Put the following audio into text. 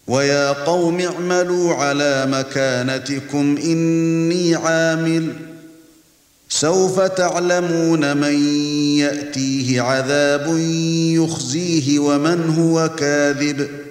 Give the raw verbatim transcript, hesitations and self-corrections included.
وَيَا قَوْمِ اعْمَلُوا عَلَى مَكَانَتِكُمْ إِنِّي عَامِلٌ سَوْفَ تَعْلَمُونَ مَن يَأْتِيهِ عَذَابٌ يُخْزِيهِ وَمَنْ هُوَ كَاذِبٌ